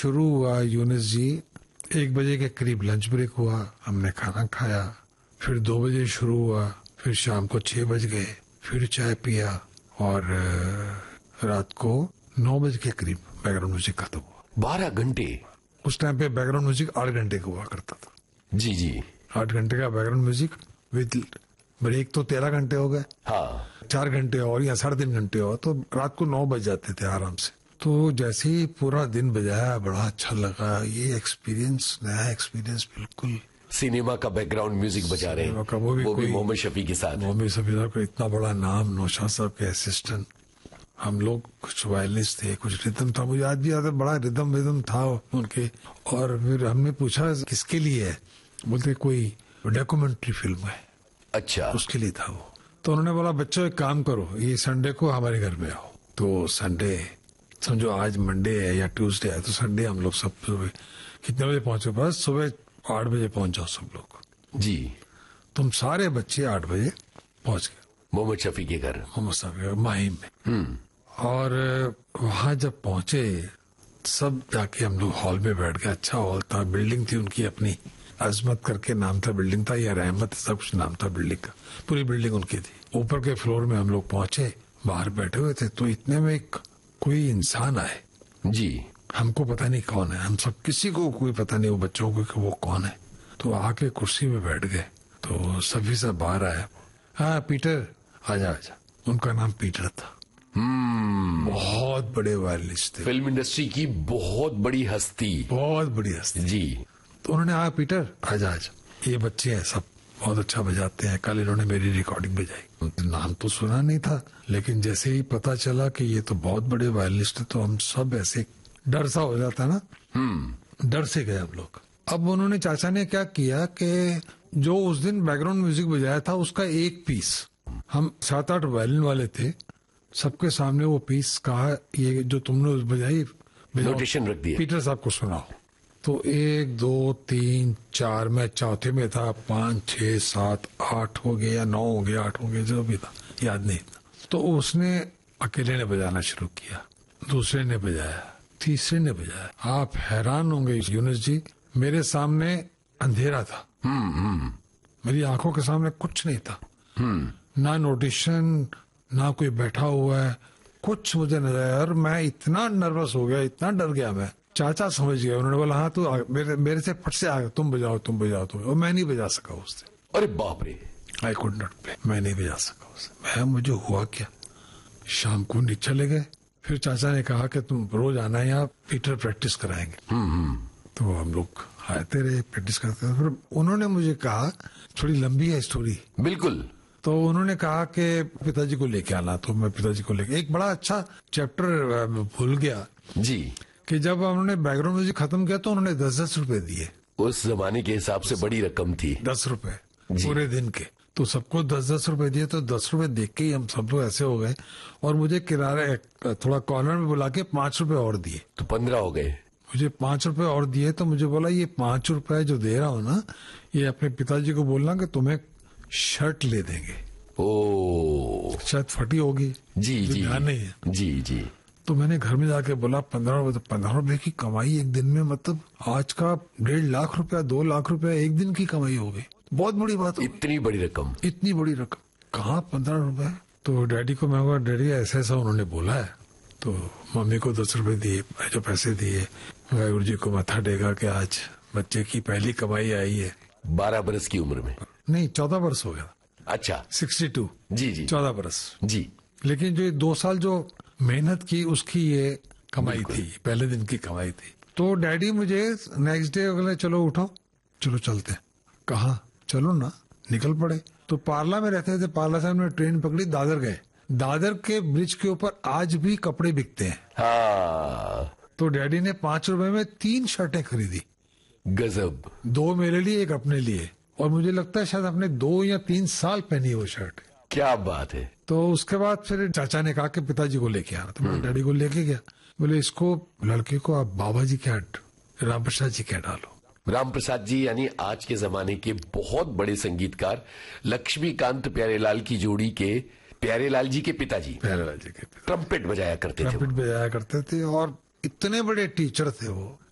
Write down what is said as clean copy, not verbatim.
शुरू हुआ यूनिस जी, 1 बजे के करीब लंच ब्रेक हुआ, हमने खाना खाया, फिर 2 बजे शुरू हुआ, फिर शाम को 6 बज गए, फिर चाय पिया और रात को 9 बजे के करीब बैकग्राउंड म्यूजिक खत्म हुआ। 12 घंटे? उस टाइम पे बैकग्राउंड म्यूजिक 8 घंटे का हुआ करता था। जी जी। 8 घंटे का बैकग्राउंड म्यूजिक विद ब्रेक तो 13 घंटे हो गए। हाँ। 4 घंटे और या 3.5 घंटे और, तो रात को 9 बज जाते थे आराम से। तो जैसे ही पूरा दिन बजाया बड़ा अच्छा लगा। ये एक्सपीरियंस, नया एक्सपीरियंस बिल्कुल। सिनेमा का बैकग्राउंड म्यूजिक बजा रहे हैं, वो भी मोहम्मद शफी के साथ। मोहम्मद शफी साहब का इतना बड़ा नाम, नौशाद साहब के असिस्टेंट, हम लोग कुछ वायलिनिस्ट थे, कुछ रिदम था, मुझे आज भी याद है, बड़ा रिदम था उनके। और फिर हमने पूछा किसके लिए है, बोलते कोई डॉक्यूमेंट्री फिल्म है। अच्छा। उसके लिए था वो। तो उन्होंने बोला बच्चों एक काम करो, ये संडे को हमारे घर में आओ। तो संडे समझो आज मंडे है या ट्यूसडे है, तो संडे हम लोग सब सुबह कितने बजे पहुंचे, बस सुबह 8 बजे पहुंच जाओ सब लोग। जी। तुम सारे बच्चे 8 बजे पहुंच गए मोहम्मद शफी के घर, मोहम्मद साहब के माहिम में। और वहां जब पहुंचे सब जाके हम लोग हॉल में बैठ गए। अच्छा हॉल था, बिल्डिंग थी उनकी अपनी, अजमत करके नाम था बिल्डिंग था, या रहमत सब कुछ नाम था बिल्डिंग का, पूरी बिल्डिंग उनकी थी। ऊपर के फ्लोर में हम लोग पहुंचे, बाहर बैठे हुए थे, तो इतने में एक कोई इंसान आए। जी। हमको पता नहीं कौन है, हम सब किसी को कोई पता नहीं वो बच्चों को कि वो कौन है। तो आके कुर्सी में बैठ गए, तो सभी से बाहर आया, हाँ पीटर आजा। उनका नाम पीटर था। बहुत बड़े वायलिनिस्ट थे, फिल्म इंडस्ट्री की बहुत बड़ी हस्ती। बहुत बड़ी हस्ती जी। तो उन्होंने कहा पीटर आजा, ये बच्चे हैं सब बहुत अच्छा बजाते हैं, कल इन्होंने मेरी रिकॉर्डिंग बजाई। नाम तो सुना नहीं था, लेकिन जैसे ही पता चला कि ये तो बहुत बड़े वायलिनिस्ट है, तो हम सब ऐसे डर सा हो जाता ना, डर से गए हम लोग। अब उन्होंने, चाचा ने क्या किया कि जो उस दिन बैकग्राउंड म्यूजिक बजाया था उसका एक पीस, हम 7-8 वायलिन वाले थे, सबके सामने वो पीस कहा, ये जो तुमने बजाई नोटेशन रख दिया, पीटर साहब को सुनाओ। तो 1 2 3 4, मैं चौथे में था, 5 6 7 8 हो गया या 9 हो गया, 8 हो गया, जो भी था याद नहीं था। तो उसने अकेले ने बजाना शुरू किया, दूसरे ने बजाया, तीसरे ने बजाया। आप हैरान होंगे यूनुस जी, मेरे सामने अंधेरा था। मेरी आंखों के सामने कुछ नहीं था, ना नोटेशन, ना कोई बैठा हुआ है, कुछ मुझे नजर आया। और मैं इतना नर्वस हो गया, इतना डर गया मैं। चाचा समझ गया, उन्होंने बोला हाँ तू मेरे से फट से आ गया, तुम बजाओ। और मैं नहीं बजा सका उससे। अरे बाप रे। आई कुड नॉट प्ले, मैं नहीं बजा सका उससे। मुझे हुआ क्या, शाम को नीचे चले गए। फिर चाचा ने कहा कि तुम रोज आना है यहाँ, पीटर प्रैक्टिस कराएंगे। तो हम लोग आते रहे, प्रैक्टिस करते रहे। फिर उन्होंने मुझे कहा, थोड़ी लंबी है स्टोरी। बिल्कुल। तो उन्होंने कहा कि पिताजी को लेके आना, तो मैं पिताजी को लेके, एक बड़ा अच्छा चैप्टर भूल गया जी, कि जब उन्होंने बैकग्राउंड म्यूजिक खत्म किया तो उन्होंने 10-10 रुपए दिए। उस जमाने के हिसाब से बड़ी रकम थी, 10 रुपए पूरे दिन के। तो सबको 10-10 रुपए दिए, तो 10 रुपए देख के ही हम सब लोग ऐसे हो गए। और मुझे किनारे थोड़ा कॉर्नर में बुला के 5 रुपए और दिए, तो 15 हो गए। मुझे 5 रुपए और दिए। तो मुझे बोला ये 5 रुपए जो दे रहा हूँ ना, ये अपने पिताजी को बोलना कि तुम्हें शर्ट ले देंगे। ओ, शायद फटी होगी, जी जी, ध्यान नहीं है। जी जी। तो मैंने घर में जाके बोला 15 रुपए, तो 15 रुपए की कमाई एक दिन में, मतलब आज का 1.5 लाख रुपया, 2 लाख रुपया एक दिन की कमाई हो गई। बहुत बड़ी बात हो, इतनी बड़ी रकम, इतनी बड़ी रकम कहाँ 15 रुपए। तो डैडी को मैं बोला, डैडी ऐसा ऐसा उन्होंने बोला है। तो मम्मी को 10 रुपए दिए, जो पैसे दिए, वाहिगुरु जी को मत्था टेका कि आज बच्चे की पहली कमाई आई है। 12 बरस की उम्र में? नहीं, 14 बरस हो गया। अच्छा, 62। जी जी, 14 बरस जी। लेकिन जो 2 साल जो मेहनत की उसकी ये कमाई थी, पहले दिन की कमाई थी। तो डैडी मुझे नेक्स्ट डे बोले चलो उठो, चलो चलते हैं। कहाँ? चलो ना, निकल पड़े। तो पार्ला में रहते थे, पार्ला से हमने ट्रेन पकड़ी, दादर गए। दादर के ब्रिज के ऊपर आज भी कपड़े बिकते हैं। हाँ। तो डैडी ने 5 रुपए में 3 शर्टें खरीदी। गजब। 2 मेरे लिए, एक अपने लिए। और मुझे लगता है शायद अपने 2 या 3 साल पहनी वो शर्ट। क्या बात है। तो उसके बाद फिर चाचा ने कहा कि पिताजी को लेके आना, तो मैं डैडी को लेके गया। बोले इसको, लड़के को आप बाबा जी क्या, राम प्रसाद जी क्या डालो। राम प्रसाद जी यानी आज के जमाने के बहुत बड़े संगीतकार, लक्ष्मीकांत प्यारेलाल की जोड़ी के प्यारेलाल जी के पिताजी, प्यारेलाल जी के ट्रम्पेट बजाया करते थे। ट्रम्पेट बजाया करते थे और इतने बड़े टीचर थे वो।